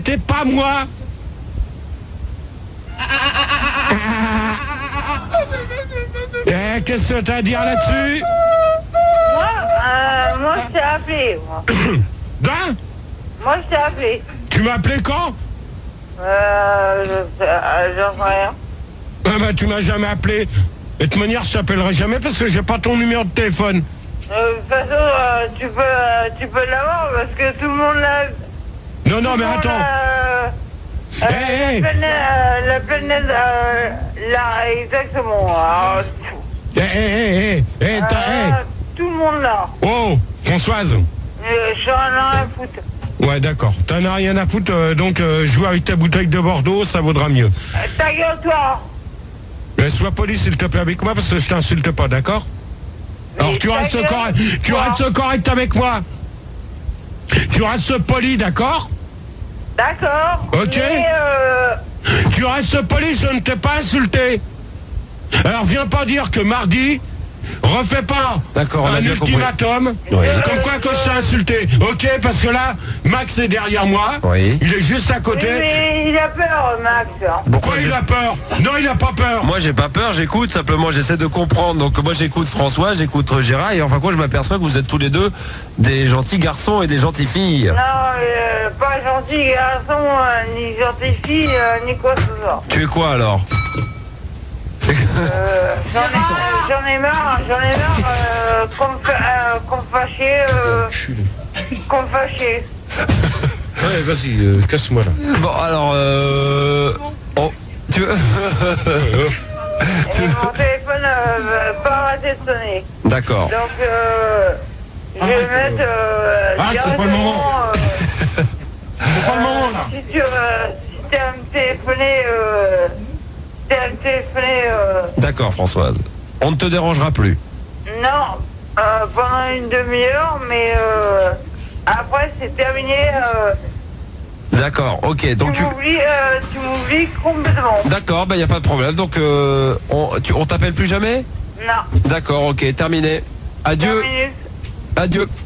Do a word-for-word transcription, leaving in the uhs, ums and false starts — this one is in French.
T'es pas moi. Eh, qu'est-ce que t'as à dire là-dessus? Moi, euh, moi je t'ai appelé, moi. Hein? Moi je t'ai appelé. Tu m'as appelé quand? Euh, je- euh, j'en sais rien. Ah bah tu m'as jamais appelé. De toute manière, je t'appellerai jamais parce que j'ai pas ton numéro de téléphone. Euh, de toute façon, euh, tu peux, euh, tu peux l'avoir parce que tout le monde l'a. Non, non, tout mais le monde attends. l'a- Euh, Hey, hey. La planète, euh, la planète, euh, là, exactement. Alors, Eh, eh, eh, eh, eh, t'as- euh, eh. tout le monde là. Oh, Françoise. Euh, J'en ai rien à foutre. Ouais, d'accord. T'en as rien à foutre, euh, donc euh, joue avec ta bouteille de Bordeaux, ça vaudra mieux. Euh, ta gueule, toi. Mais sois poli, s'il te plaît, avec moi, parce que je t'insulte pas, d'accord? Alors Mais tu ta restes, gueule, correct, tu toi. restes correct avec moi. Tu restes poli, d'accord? D'accord. Ok. Mais, euh, Tu restes poli, je ne t'ai pas insulté. Alors viens pas dire que mardi, refais pas D'accord, on a un bien compris. ultimatum, Oui. comme quoi que je t'ai insulté. Ok, parce que là, Max est derrière moi, Oui. il est juste à côté. mais, mais il a peur, Max. hein. Pourquoi j'ai- il a peur? Non, il n'a pas peur. Moi j'ai pas peur, j'écoute, simplement j'essaie de comprendre. Donc moi j'écoute François, j'écoute Gérard et enfin quoi je m'aperçois que vous êtes tous les deux des gentils garçons et des gentilles filles. Non, euh, pas gentil garçon, euh, ni gentille fille, euh, ni quoi que ce soit. Tu es quoi alors? Euh, j'en ai, j'en ai marre, j'en ai marre euh, qu'on me fa- euh, qu'on me fâchait, euh, qu'on me fâchait. Ouais, vas-y, euh, casse-moi là. Bon alors euh... Oh, tu veux... Et mon téléphone euh, va pas arrêter de sonner. D'accord. Donc, euh, je vais Arrête, mettre euh, Arrête, c'est pas le directement, moment. euh, C'est pas le moment là. si tu euh, si t'es à me téléphoner, euh, t'es à me téléphoner, euh, D'accord Françoise. On ne te dérangera plus. non, euh, pendant une demi-heure, mais euh, après c'est terminé. Euh, D'accord, ok. Donc tu tu... m'oublies, euh, tu m'oublies complètement. D'accord, bah y a pas de problème. Donc euh, on, tu, on t'appelle plus jamais? Non. D'accord, ok, terminé. Cinq Adieu, minutes. adieu.